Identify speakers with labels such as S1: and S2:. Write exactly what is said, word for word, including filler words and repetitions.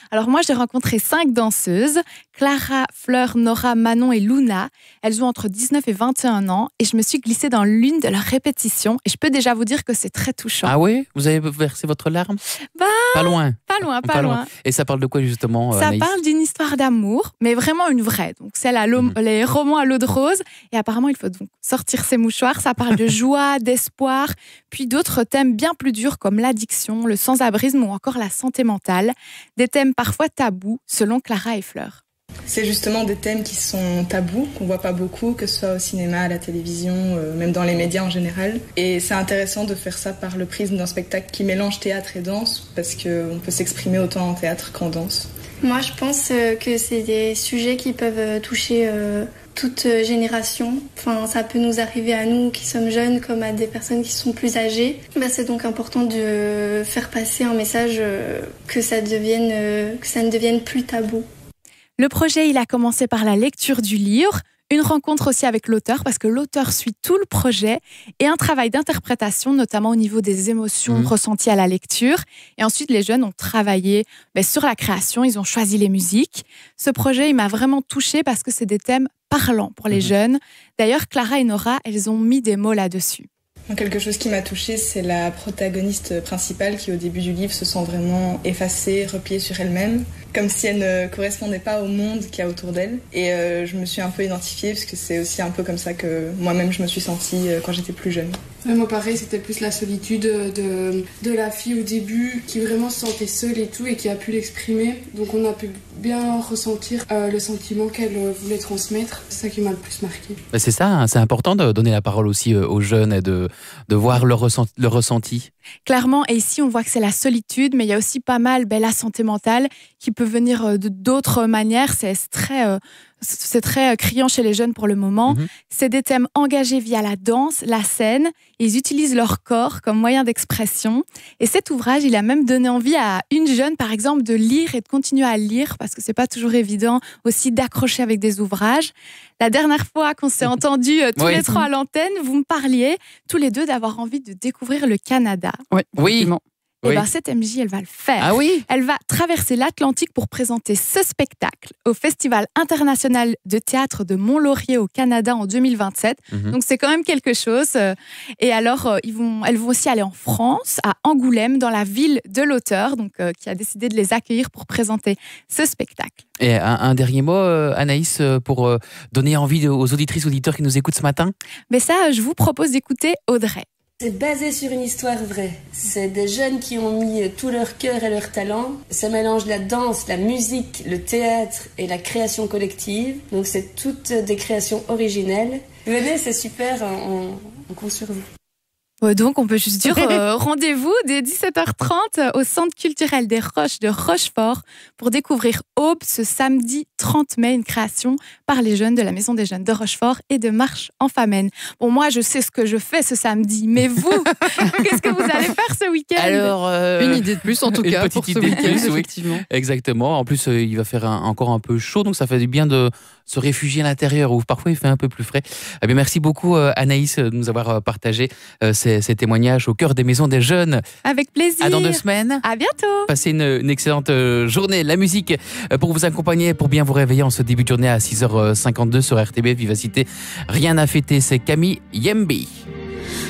S1: Alors moi, j'ai rencontré cinq danseuses, Clara, Fleur, Nora, Manon et Luna. Elles ont entre dix-neuf et vingt et un ans et je me suis glissée dans l'une de leurs répétitions et je peux déjà vous dire que c'est très touchant.
S2: Ah oui? Vous avez versé votre larme?
S1: Bah,
S2: Pas loin.
S1: Pas loin, pas,
S2: Pas
S1: loin.
S2: loin. Et ça parle de quoi justement,
S1: Ça
S2: Anaïs?
S1: parle d'une histoire d'amour, mais vraiment une vraie. Donc celle à l'eau,
S2: Mhm.
S1: les romans à l'eau de rose. Et apparemment, il faut donc sortir ses mouchoirs. Ça parle de joie, d'espoir, puis d'autres thèmes bien plus durs comme l'addiction, le sans-abrisme ou encore la santé mentale. Des thèmes parfois tabous, selon Clara et Fleur.
S3: C'est justement des thèmes qui sont tabous, qu'on voit pas beaucoup, que ce soit au cinéma, à la télévision, euh, même dans les médias en général. Et c'est intéressant de faire ça par le prisme d'un spectacle qui mélange théâtre et danse, parce qu'on peut s'exprimer autant en théâtre qu'en danse.
S4: Moi, je pense que c'est des sujets qui peuvent toucher euh, toute génération. Enfin, ça peut nous arriver à nous qui sommes jeunes comme à des personnes qui sont plus âgées. Bah, c'est donc important de faire passer un message euh, que ça devienne, euh, que ça ne devienne plus tabou.
S1: Le projet, il a commencé par la lecture du livre, une rencontre aussi avec l'auteur, parce que l'auteur suit tout le projet, et un travail d'interprétation, notamment au niveau des émotions mmh. ressenties à la lecture. Et ensuite, les jeunes ont travaillé ben, sur la création, ils ont choisi les musiques. Ce projet, il m'a vraiment touchée parce que c'est des thèmes parlants pour les mmh. jeunes. D'ailleurs, Clara et Nora, elles ont mis des mots là-dessus.
S3: Quelque chose qui m'a touchée, c'est la protagoniste principale qui, au début du livre, se sent vraiment effacée, repliée sur elle-même, comme si elle ne correspondait pas au monde qu'il y a autour d'elle. Et euh, je me suis un peu identifiée, parce que c'est aussi un peu comme ça que moi-même je me suis sentie quand j'étais plus jeune.
S5: Ouais, moi pareil, c'était plus la solitude de, de la fille au début, qui vraiment se sentait seule et tout, et qui a pu l'exprimer. Donc on a pu bien ressentir euh, le sentiment qu'elle voulait transmettre. C'est ça qui m'a le plus marqué.
S2: C'est ça, hein, c'est important de donner la parole aussi aux jeunes et de, de voir leur, ressent, leur ressenti.
S1: Clairement, et ici on voit que c'est la solitude, mais il y a aussi pas mal ben, la santé mentale qui peut venir de d'autres manières. C'est très, euh, c'est très criant chez les jeunes pour le moment. Mm-hmm. C'est des thèmes engagés via la danse, la scène. Ils utilisent leur corps comme moyen d'expression. Et cet ouvrage, il a même donné envie à une jeune, par exemple, de lire et de continuer à lire, parce que c'est pas toujours évident aussi d'accrocher avec des ouvrages. La dernière fois qu'on s'est entendus euh, tous oui. les trois à l'antenne, vous me parliez tous les deux d'avoir envie de découvrir le Canada.
S2: Oui, oui.
S1: Et
S2: oui.
S1: bien cette M J, elle va le faire.
S2: Ah oui?
S1: Elle va traverser l'Atlantique pour présenter ce spectacle au Festival international de théâtre de Mont-Laurier au Canada en deux mille vingt-sept. Mm-hmm. Donc c'est quand même quelque chose. Et alors, ils vont, elles vont aussi aller en France, à Angoulême, dans la ville de l'auteur, donc euh, qui a décidé de les accueillir pour présenter ce spectacle.
S2: Et un, un dernier mot, euh, Anaïs, pour euh, donner envie aux auditrices, auditeurs qui nous écoutent ce matin?
S1: Mais ça, je vous propose d'écouter Audrey.
S6: C'est basé sur une histoire vraie. C'est des jeunes qui ont mis tout leur cœur et leur talent. Ça mélange la danse, la musique, le théâtre et la création collective. Donc c'est toutes des créations originelles. Venez, c'est super, on, on compte sur vous.
S1: Donc, on peut juste dire euh, rendez-vous dès dix-sept heures trente au Centre culturel des Roches de Rochefort pour découvrir Aube ce samedi trente mai, une création par les jeunes de la Maison des Jeunes de Rochefort et de Marche en Famenne. Bon, moi, je sais ce que je fais ce samedi, mais vous, qu'est-ce que vous allez faire ce week-end?
S2: Alors, euh,
S7: une idée de plus en tout cas pour ce week-end, plus, effectivement.
S2: Oui. Exactement. En plus, euh, il va faire un, encore un peu chaud, donc ça fait du bien de se réfugier à l'intérieur où parfois il fait un peu plus frais. Eh bien, merci beaucoup euh, Anaïs de nous avoir partagé euh, ces, ces témoignages au cœur des Maisons des Jeunes.
S1: Avec plaisir.
S2: À dans deux semaines.
S1: À bientôt.
S2: Passez une, une excellente journée. La musique pour vous accompagner, pour bien vous réveiller en ce début de journée à six heures cinquante-deux sur R T B Vivacité. Rien à fêter, c'est Camille Yembi.